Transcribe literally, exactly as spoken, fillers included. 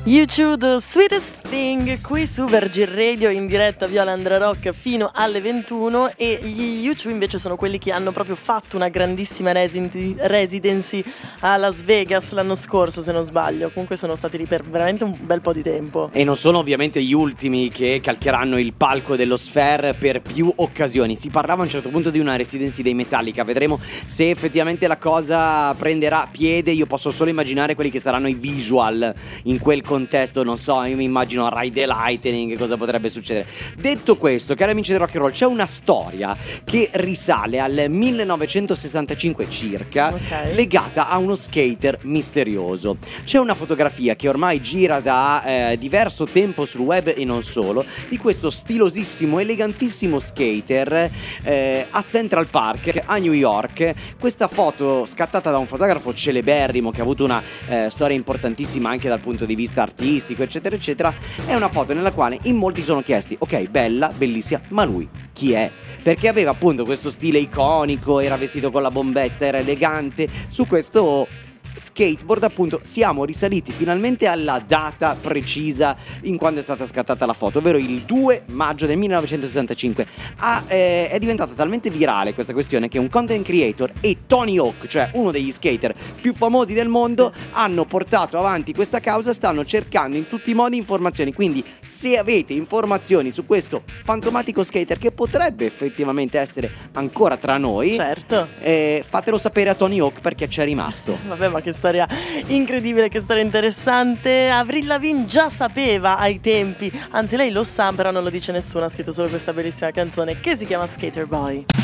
You Two The Sweetest Thing qui su Virgin Radio in diretta Viola Andrea Rock fino alle ventuno, e gli U due invece sono quelli che hanno proprio fatto una grandissima resi- residency a Las Vegas l'anno scorso, se non sbaglio. Comunque sono stati lì per veramente un bel po' di tempo. E non sono ovviamente gli ultimi che calcheranno il palco dello Sphere per più occasioni. Si parlava a un certo punto di una residency dei Metallica. Vedremo se effettivamente la cosa prenderà piede. Io posso solo immaginare quelli che saranno i visual in quel contesto, non so, io mi immagino Ride the Lightning, cosa potrebbe succedere. Detto questo, cari amici del rock and roll, c'è una storia che risale al millenovecentosessantacinque circa, okay, legata a uno skater misterioso. C'è una fotografia che ormai gira da eh, diverso tempo sul web e non solo, di questo stilosissimo, elegantissimo skater eh, a Central Park a New York. Questa foto scattata da un fotografo celeberrimo che ha avuto una eh, storia importantissima anche dal punto di vista artistico, eccetera eccetera. È una foto nella quale in molti sono chiesti: ok, bella, bellissima, ma lui chi è? Perché aveva appunto questo stile iconico, era vestito con la bombetta, era elegante su questo skateboard. Appunto siamo risaliti finalmente alla data precisa in quando è stata scattata la foto, ovvero il due maggio del millenovecentosessantacinque. Ah, eh, è diventata talmente virale questa questione che un content creator e Tony Hawk, cioè uno degli skater più famosi del mondo, hanno portato avanti questa causa, stanno cercando in tutti i modi informazioni. Quindi se avete informazioni su questo fantomatico skater che potrebbe effettivamente essere ancora tra noi, certo, eh, fatelo sapere a Tony Hawk, perché c'è rimasto. Vabbè, ma che storia incredibile, che storia interessante. Avril Lavigne già sapeva ai tempi, anzi lei lo sa però non lo dice nessuno, ha scritto solo questa bellissima canzone che si chiama Skater Boy.